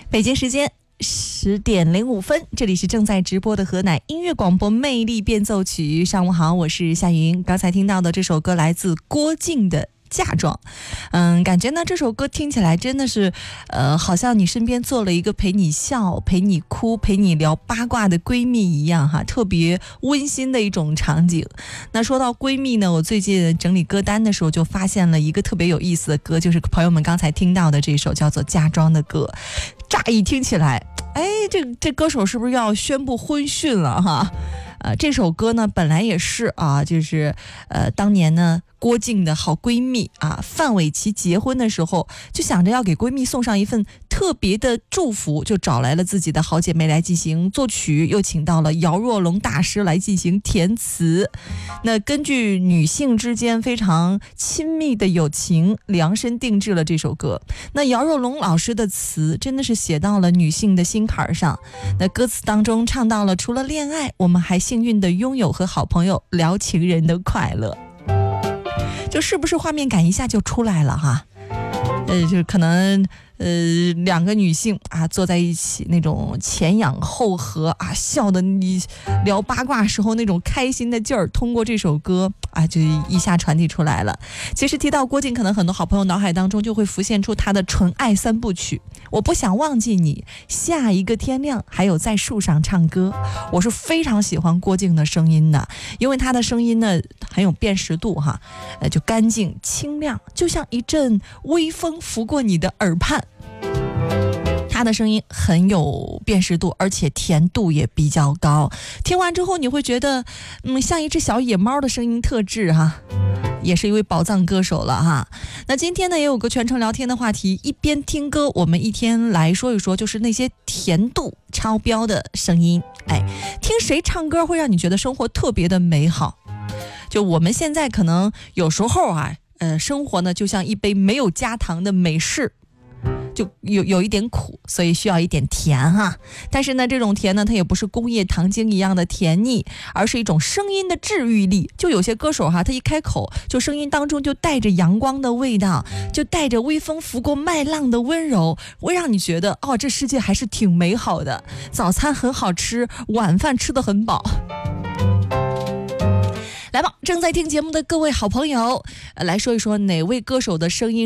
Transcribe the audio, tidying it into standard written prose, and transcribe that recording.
北京时间10:05，这里是正在直播的河南音乐广播魅力变奏曲。上午好，我是夏云。刚才听到的这首歌来自郭靖的嫁妆。感觉呢这首歌听起来真的是好像你身边做了一个陪你笑、陪你哭、陪你聊八卦的闺蜜一样哈，特别温馨的一种场景。那说到闺蜜呢，我最近整理歌单的时候就发现了一个特别有意思的歌，就是朋友们刚才听到的这首叫做嫁妆的歌。乍一听起来，这歌手是不是要宣布婚讯了哈？这首歌呢本来也是就是当年呢郭靖的好闺蜜范玮琪结婚的时候，就想着要给闺蜜送上一份特别的祝福，就找来了自己的好姐妹来进行作曲，又请到了姚若龙大师来进行填词。那根据女性之间非常亲密的友情量身定制了这首歌。那姚若龙老师的词真的是写到了女性的心坎上。那歌词当中唱到了，除了恋爱，我们还幸运的拥有和好朋友聊情人的快乐。就是不是画面感一下就出来了哈？就可能两个女性坐在一起，那种前仰后合笑的你聊八卦时候那种开心的劲儿，通过这首歌就一下传递出来了。其实提到郭靖，可能很多好朋友脑海当中就会浮现出他的纯爱三部曲：我不想忘记你、下一个天亮，还有在树上唱歌。我是非常喜欢郭靖的声音的，因为他的声音呢很有辨识度哈，就干净清亮，就像一阵微风拂过你的耳畔。他的声音很有辨识度，而且甜度也比较高。听完之后你会觉得像一只小野猫的声音特质哈，也是一位宝藏歌手了哈。那今天呢也有个全程聊天的话题，一边听歌，我们一天来说一说，就是那些甜度超标的声音。听谁唱歌会让你觉得生活特别的美好？就我们现在可能有时候生活呢就像一杯没有加糖的美式，就有一点苦，所以需要一点甜哈。但是呢这种甜呢它也不是工业糖精一样的甜腻，而是一种声音的治愈力。就有些歌手他一开口就声音当中就带着阳光的味道，就带着微风拂过麦浪的温柔，会让你觉得这世界还是挺美好的，早餐很好吃，晚饭吃得很饱。来吧，正在听节目的各位好朋友，来说一说哪位歌手的声音